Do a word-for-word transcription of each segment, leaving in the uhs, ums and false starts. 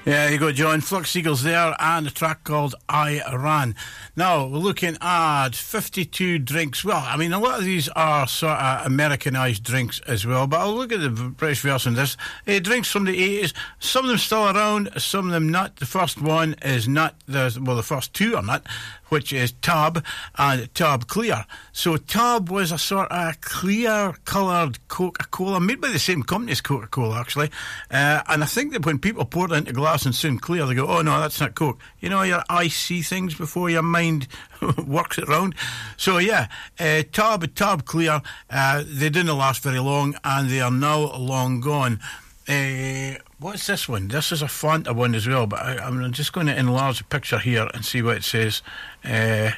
Yeah, you go, John. Flux Eagles there, and a track called I Ran. Now, we're looking at fifty-two drinks. Well, I mean, a lot of these are sort of Americanised drinks as well, but I'll look at the British version of this. Uh, drinks from the eighties, some of them still around, some of them not. The first one is not, the, well, the first two are not, which is Tab and Tab Clear. So Tab was a sort of clear-coloured Coca-Cola, made by the same company as Coca-Cola, actually. Uh, and I think that when people pour it into glass and soon clear, they go, oh no, that's not Coke. You know, your eyes see things before your mind works it round. So yeah, uh, Tab, Tab Clear, uh, they didn't last very long, and they are now long gone. Uh, what's this one? This is a Fanta one as well, but I, I'm just going to enlarge the picture here and see what it says. Uh,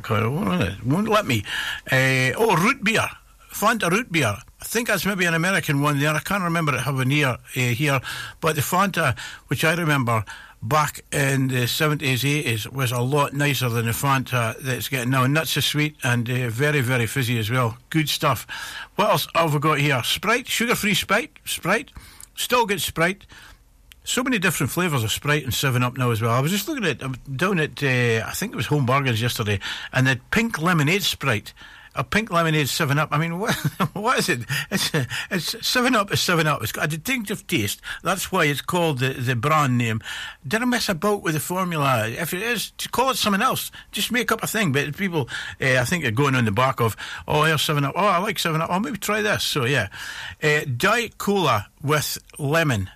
it won't let me. Uh, oh, root beer. Fanta root beer. I think that's maybe an American one there. I can't remember it having here, uh, here. But the Fanta, which I remember back in the seventies, eighties, was a lot nicer than the Fanta that's getting now. Not so sweet and uh, very, very fizzy as well. Good stuff. What else have we got here? Sprite, sugar-free Sprite. Sprite. Still good Sprite. So many different flavours of Sprite and seven up now as well. I was just looking at, I'm down at, uh, I think it was Home Bargains yesterday, and the pink lemonade Sprite. A pink lemonade seven up. I mean, what, what is it? It's, it's seven up is seven up. It's got a distinctive taste. That's why it's called the, the brand name. Didn't mess about with the formula. If it is, just call it something else. Just make up a thing. But people, uh, I think, are going on the back of, oh, here's seven up. Oh, I like seven up. Oh, maybe try this. So, yeah. Uh, Diet Cola with lemon.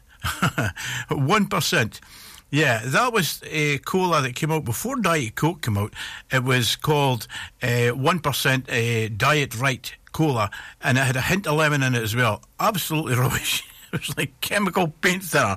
one percent. Yeah, that was a cola that came out before Diet Coke came out. It was called uh, one percent uh, Diet Right Cola, and it had a hint of lemon in it as well. Absolutely rubbish. It was like chemical paint thinner.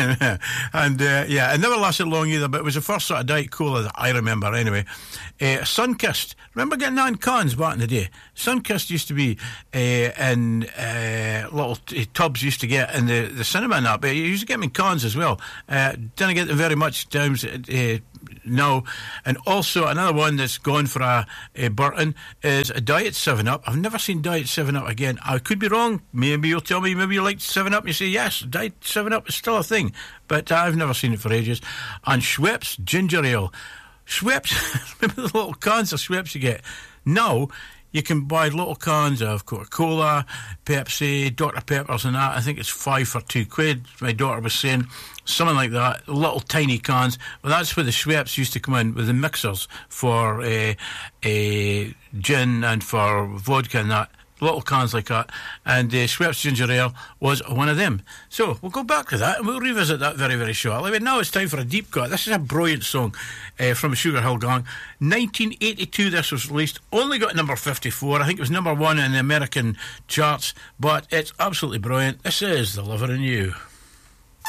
and, uh, yeah, it never lasted long either, but it was the first sort of Diet Cola that I remember anyway. Uh, Sunkist. Remember getting that in cans back in the day? Sunkist used to be uh, in uh, little t- tubs used to get in the, the cinema and that, but you used to get them in cans as well. Uh, didn't get them very much times uh, now. And also another one that's gone for a, a Burton is a Diet seven up. I've never seen Diet seven up again. I could be wrong. Maybe you'll tell me maybe you like seven up. You say, yes, Diet seven up is still a thing. But I've never seen it for ages. And Schweppes Ginger Ale. Schweppes, remember the little cans of Schweppes you get? Now, you can buy little cans of Coca-Cola, Pepsi, Doctor Peppers and that. I think it's five for two quid, my daughter was saying. Something like that, little tiny cans. Well, that's where the Schweppes used to come in, with the mixers for uh, uh, gin and for vodka and that. Little cans like that. And uh, Schweppes Ginger Ale was one of them. So we'll go back to that and we'll revisit that very, very shortly. But now it's time for a deep cut. This is a brilliant song uh, from Sugar Hill Gang. nineteen eighty-two this was released. Only got number fifty-four. I think it was number one in the American charts. But it's absolutely brilliant. This is The Lover in You.